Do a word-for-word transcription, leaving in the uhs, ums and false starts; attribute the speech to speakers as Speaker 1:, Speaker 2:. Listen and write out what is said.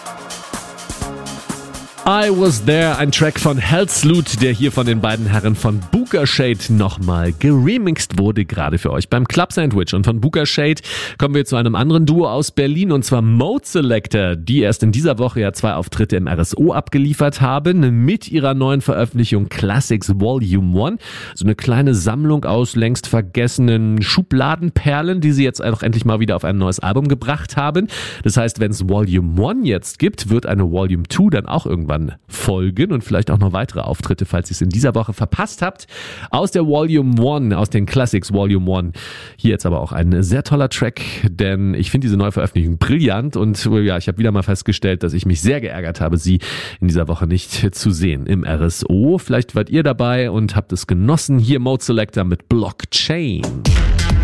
Speaker 1: I Was There, ein Track von Hellsloot, der hier von den beiden Herren von Booka Shade nochmal geremixed wurde, gerade für euch beim Club Sandwich. Und von Booka Shade kommen wir zu einem anderen Duo aus Berlin, und zwar Mode Selector, die erst in dieser Woche ja zwei Auftritte im R S O abgeliefert haben, mit ihrer neuen Veröffentlichung Classics Volume eins. So eine kleine Sammlung aus längst vergessenen Schubladenperlen, die sie jetzt auch endlich mal wieder auf ein neues Album gebracht haben. Das heißt, wenn es Volume eins jetzt gibt, wird eine Volume zwei dann auch irgendwann folgen und vielleicht auch noch weitere Auftritte, falls ihr es in dieser Woche verpasst habt. Aus der Volume eins, aus den Classics Volume eins. Hier jetzt aber auch ein sehr toller Track, denn ich finde diese neue Veröffentlichung brillant und ja, ich habe wieder mal festgestellt, dass ich mich sehr geärgert habe, sie in dieser Woche nicht zu sehen im R S O. Vielleicht wart ihr dabei und habt es genossen. Hier Mode Selector mit Blockchain.